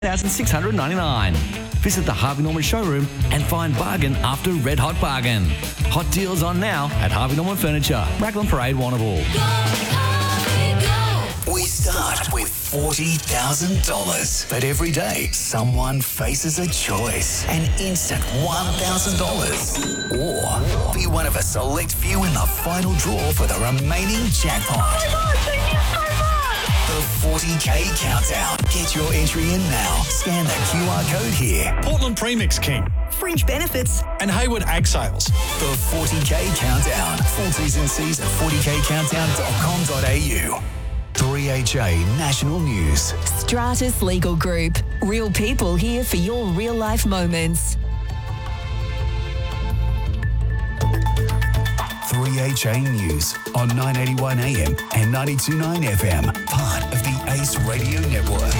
$1,699. Visit the Harvey Norman showroom and find bargain after red hot bargain. Hot deals on now at Harvey Norman Furniture, Raglan Parade, Warrnambool. We start with $40,000, but every day someone faces a choice. An instant $1,000, or be one of a select few in the final draw for the remaining jackpot. The 40K Countdown. Get your entry in now. Scan the QR code here. Portland Premix King. Fringe Benefits. And Hayward Ag Sales. The 40K Countdown. Full T's and C's at 40kcountdown.com.au. 3HA National News. Stratus Legal Group. Real people here for your real life moments. 3HA News on 981 AM and 92.9 FM. Part of the ACE Radio Network.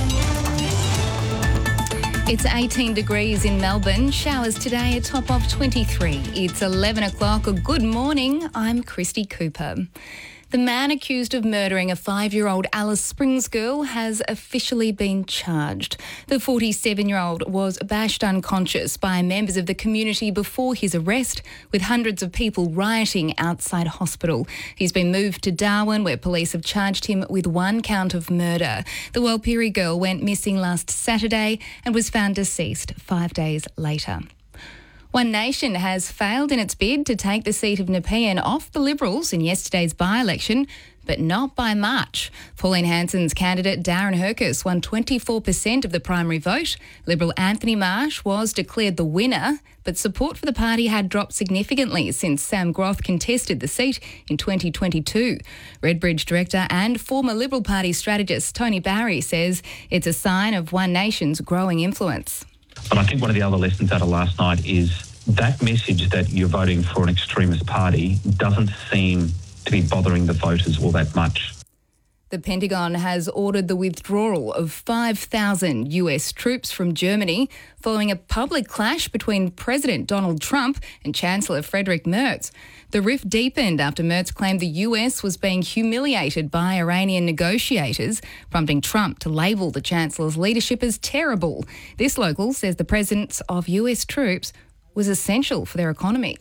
It's 18 degrees in Melbourne. Showers today, a top of 23. It's 11 o'clock. Good morning. I'm Christy Cooper. The man accused of murdering a 5-year-old Alice Springs girl has officially been charged. The 47-year-old was bashed unconscious by members of the community before his arrest, with hundreds of people rioting outside hospital. He's been moved to Darwin, where police have charged him with 1 count of murder. The Walpiri girl went missing last Saturday and was found deceased 5 days later. One Nation has failed in its bid to take the seat of Nepean off the Liberals in yesterday's by-election, but not by much. Pauline Hanson's candidate Darren Hercus won 24% of the primary vote. Liberal Anthony Marsh was declared the winner, but support for the party had dropped significantly since Sam Groth contested the seat in 2022. Redbridge director and former Liberal Party strategist Tony Barry says it's a sign of One Nation's growing influence. But I think one of the other lessons out of last night is that message that you're voting for an extremist party doesn't seem to be bothering the voters all that much. The Pentagon has ordered the withdrawal of 5,000 US troops from Germany following a public clash between President Donald Trump and Chancellor Friedrich Merz. The rift deepened after Merz claimed the US was being humiliated by Iranian negotiators, prompting Trump to label the Chancellor's leadership as terrible. This local says the presence of US troops was essential for their economy.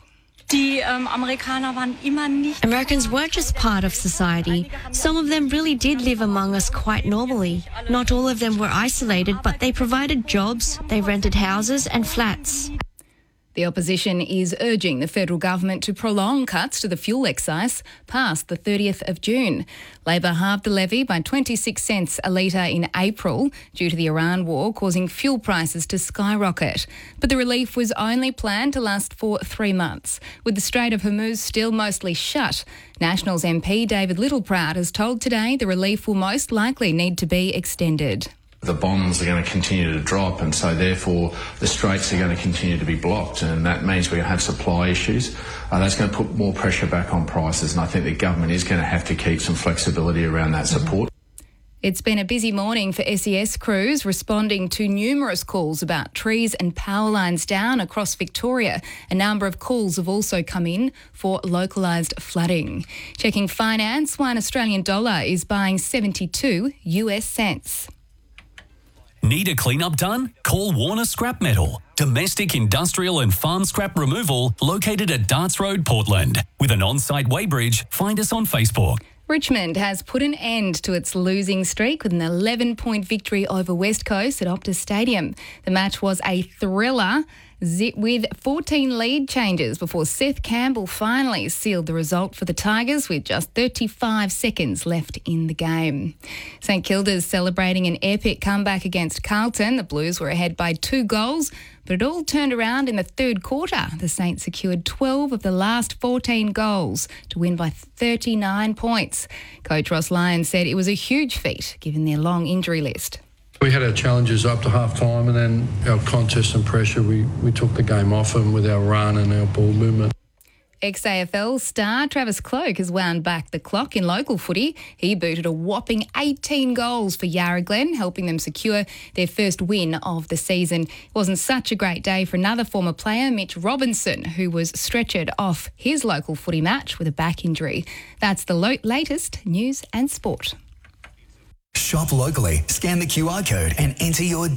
Americans weren't just part of society. Some of them really did live among us quite normally. Not all of them were isolated, but they provided jobs, they rented houses and flats. The opposition is urging the federal government to prolong cuts to the fuel excise past the 30th of June. Labor halved the levy by 26 cents a litre in April due to the Iran war causing fuel prices to skyrocket. But the relief was only planned to last for 3 months. With the Strait of Hormuz still mostly shut, Nationals MP David Littleproud has told Today the relief will most likely need to be extended. The bonds are going to continue to drop, and so therefore the straits are going to continue to be blocked, and that means we're going to have supply issues. That's going to put more pressure back on prices, and I think the government is going to have to keep some flexibility around that support. It's been a busy morning for SES crews responding to numerous calls about trees and power lines down across Victoria. A number of calls have also come in for localised flooding. Checking finance, one Australian dollar is buying 72 US cents. Need a clean-up done? Call Warner Scrap Metal. Domestic, industrial and farm scrap removal located at Darts Road, Portland. With an on-site weighbridge, find us on Facebook. Richmond has put an end to its losing streak with an 11-point victory over West Coast at Optus Stadium. The match was a thriller with 14 lead changes before Seth Campbell finally sealed the result for the Tigers with just 35 seconds left in the game. St Kilda's celebrating an epic comeback against Carlton. The Blues were ahead by 2 goals, but it all turned around in the third quarter. The Saints secured 12 of the last 14 goals to win by 39 points. Coach Ross Lyons said it was a huge feat given their long injury list. We had our challenges up to half-time, and then our contest and pressure, we took the game off them with our run and our ball movement. Ex-AFL star Travis Cloke has wound back the clock in local footy. He booted a whopping 18 goals for Yarra Glen, helping them secure their first win of the season. It wasn't such a great day for another former player, Mitch Robinson, who was stretchered off his local footy match with a back injury. That's the latest news and sport. Shop locally, scan the QR code and enter your